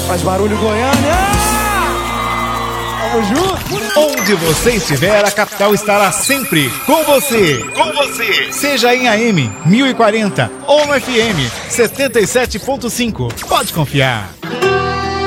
Faz barulho, Goiânia! Tamo junto! Onde você estiver, a capital estará sempre com você. Com você. Seja em AM 1040 ou no FM 77.5. Pode confiar.